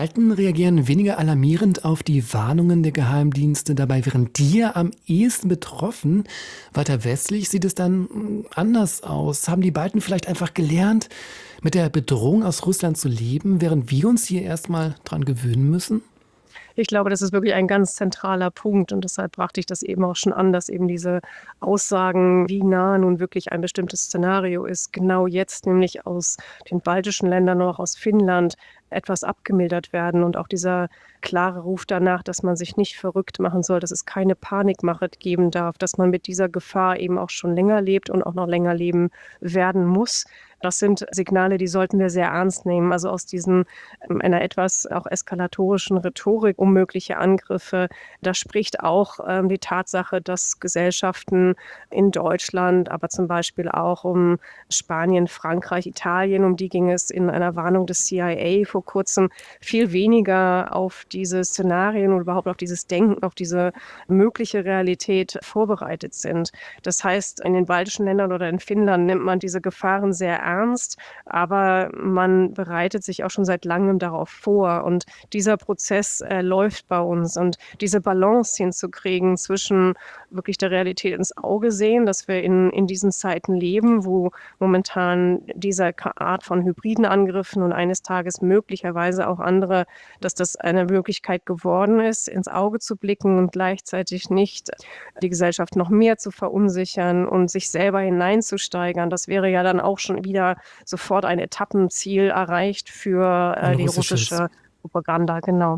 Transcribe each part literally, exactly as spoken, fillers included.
Alten reagieren weniger alarmierend auf die Warnungen der Geheimdienste. Dabei wären die ja am ehesten betroffen. Weiter westlich sieht es dann mm, anders aus. Haben die Balten vielleicht einfach gelernt, mit der Bedrohung aus Russland zu leben, während wir uns hier erstmal dran gewöhnen müssen? Ich glaube, das ist wirklich ein ganz zentraler Punkt und deshalb brachte ich das eben auch schon an, dass eben diese Aussagen, wie nah nun wirklich ein bestimmtes Szenario ist, genau jetzt nämlich aus den baltischen Ländern und auch aus Finnland etwas abgemildert werden und auch dieser klare Ruf danach, dass man sich nicht verrückt machen soll, dass es keine Panikmache geben darf, dass man mit dieser Gefahr eben auch schon länger lebt und auch noch länger leben werden muss. Das sind Signale, die sollten wir sehr ernst nehmen. Also aus diesen ähm, einer etwas auch eskalatorischen Rhetorik um mögliche Angriffe, da spricht auch ähm, die Tatsache, dass Gesellschaften in Deutschland, aber zum Beispiel auch um Spanien, Frankreich, Italien, um die ging es in einer Warnung des C I A vor kurzem, viel weniger auf diese Szenarien und überhaupt auf dieses Denken, auf diese mögliche Realität vorbereitet sind. Das heißt, in den baltischen Ländern oder in Finnland nimmt man diese Gefahren sehr ernst, aber man bereitet sich auch schon seit langem darauf vor. Und dieser Prozess äh, läuft bei uns. Und diese Balance hinzukriegen zwischen wirklich der Realität ins Auge sehen, dass wir in, in diesen Zeiten leben, wo momentan diese Art von hybriden Angriffen und eines Tages möglicherweise auch andere, dass das eine Möglichkeit geworden ist, ins Auge zu blicken und gleichzeitig nicht die Gesellschaft noch mehr zu verunsichern und sich selber hineinzusteigern. Das wäre ja dann auch schon wieder sofort ein Etappenziel erreicht für Ein äh, die russisches. russische Propaganda, genau.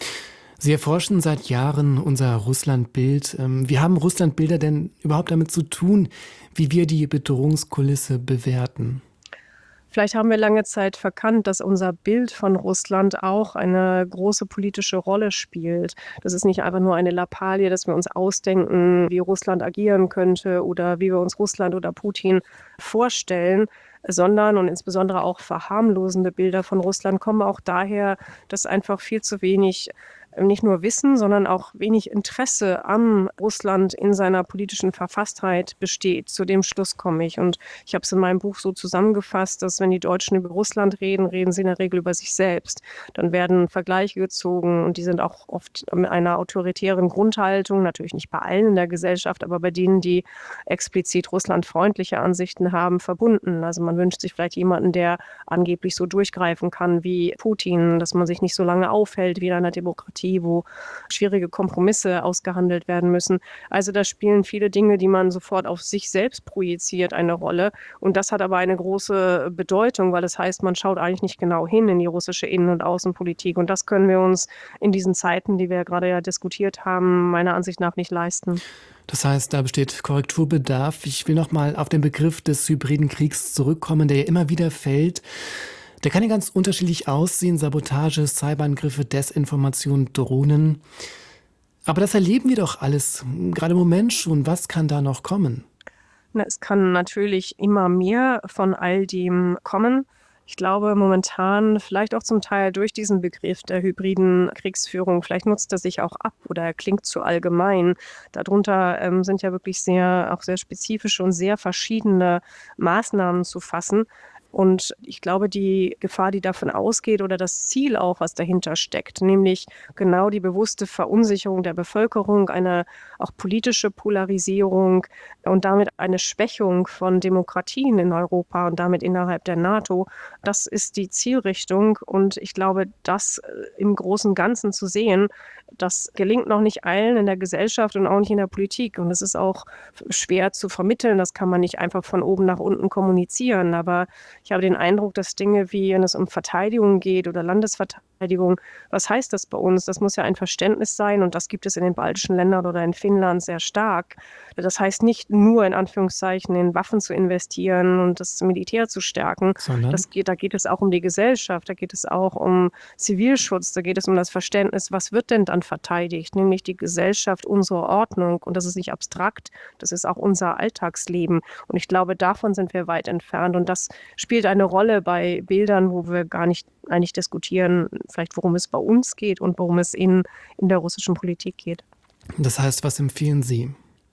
Sie erforschen seit Jahren unser Russlandbild. Ähm, Wie haben Russlandbilder denn überhaupt damit zu tun, wie wir die Bedrohungskulisse bewerten? Vielleicht haben wir lange Zeit verkannt, dass unser Bild von Russland auch eine große politische Rolle spielt. Das ist nicht einfach nur eine Lappalie, dass wir uns ausdenken, wie Russland agieren könnte oder wie wir uns Russland oder Putin vorstellen, sondern und insbesondere auch verharmlosende Bilder von Russland kommen auch daher, dass einfach viel zu wenig äh, nicht nur Wissen, sondern auch wenig Interesse an Russland in seiner politischen Verfasstheit besteht. Zu dem Schluss komme ich. Und ich habe es in meinem Buch so zusammengefasst, dass wenn die Deutschen über Russland reden, reden sie in der Regel über sich selbst. Dann werden Vergleiche gezogen und die sind auch oft mit einer autoritären Grundhaltung, natürlich nicht bei allen in der Gesellschaft, aber bei denen, die explizit russlandfreundliche Ansichten haben, verbunden. Also man wünscht sich vielleicht jemanden, der angeblich so durchgreifen kann wie Putin, dass man sich nicht so lange aufhält wie in einer Demokratie, wo schwierige Kompromisse ausgehandelt werden müssen. Also da spielen viele Dinge, die man sofort auf sich selbst projiziert, eine Rolle. Und das hat aber eine große Bedeutung, weil das heißt, man schaut eigentlich nicht genau hin in die russische Innen- und Außenpolitik. Und das können wir uns in diesen Zeiten, die wir gerade ja diskutiert haben, meiner Ansicht nach nicht leisten. Das heißt, da besteht Korrekturbedarf. Ich will noch mal auf den Begriff des hybriden Kriegs zurückkommen, der ja immer wieder fällt. Der kann ja ganz unterschiedlich aussehen: Sabotage, Cyberangriffe, Desinformation, Drohnen. Aber das erleben wir doch alles, gerade im Moment schon. Was kann da noch kommen? Na, es kann natürlich immer mehr von all dem kommen. Ich glaube momentan, vielleicht auch zum Teil durch diesen Begriff der hybriden Kriegsführung, vielleicht nutzt er sich auch ab oder er klingt zu allgemein. Darunter ähm, sind ja wirklich sehr, auch sehr spezifische und sehr verschiedene Maßnahmen zu fassen. Und ich glaube, die Gefahr, die davon ausgeht oder das Ziel auch, was dahinter steckt, nämlich genau die bewusste Verunsicherung der Bevölkerung, eine auch politische Polarisierung und damit eine Schwächung von Demokratien in Europa und damit innerhalb der NATO, das ist die Zielrichtung. Und ich glaube, das äh, im großen und Ganzen zu sehen, das gelingt noch nicht allen in der Gesellschaft und auch nicht in der Politik. Und es ist auch schwer zu vermitteln. Das kann man nicht einfach von oben nach unten kommunizieren. Aber ich habe den Eindruck, dass Dinge wie, wenn es um Verteidigung geht oder Landesverteidigung, was heißt das bei uns? Das muss ja ein Verständnis sein und das gibt es in den baltischen Ländern oder in Finnland sehr stark. Das heißt nicht nur in Anführungszeichen in Waffen zu investieren und das Militär zu stärken. Sondern? Das geht, da geht es auch um die Gesellschaft, da geht es auch um Zivilschutz, da geht es um das Verständnis, was wird denn dann verteidigt? Nämlich die Gesellschaft, unsere Ordnung. Und das ist nicht abstrakt, das ist auch unser Alltagsleben. Und ich glaube, davon sind wir weit entfernt. Und das spielt eine Rolle bei Bildern, wo wir gar nicht eigentlich diskutieren, vielleicht worum es bei uns geht und worum es in, in der russischen Politik geht. Das heißt, was empfehlen Sie?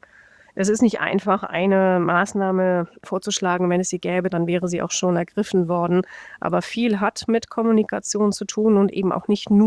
Es ist nicht einfach, eine Maßnahme vorzuschlagen. Wenn es sie gäbe, dann wäre sie auch schon ergriffen worden. Aber viel hat mit Kommunikation zu tun und eben auch nicht nur